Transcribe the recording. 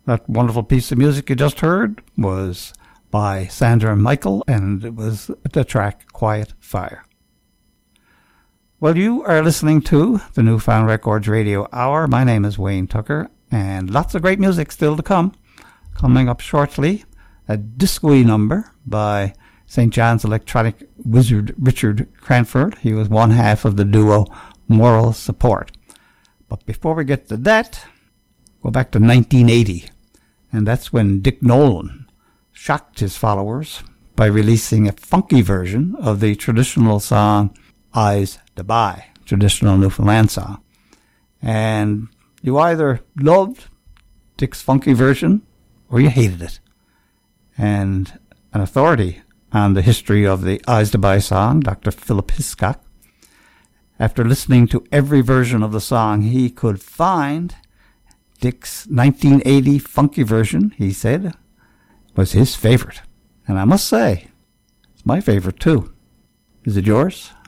That wonderful piece of music you just heard was by Sandra and Michael, and it was the track Quiet Fire. Well, you are listening to the Newfound Records Radio Hour. My name is Wayne Tucker, and lots of great music still to come. Coming up shortly, a disco-y number by St. John's Electronic Wizard Richard Cranford. He was one half of the duo Moral Support. But before we get to that, go back to 1980, and that's when Dick Nolan shocked his followers by releasing a funky version of the traditional song Eyes to Buy, traditional Newfoundland song. And you either loved Dick's funky version or you hated it. And an authority on the history of the Eyes to Buy song, Dr. Philip Hiscock, after listening to every version of the song he could find, Dick's 1980 funky version, he said, was his favorite. And I must say, it's my favorite too. Is it yours?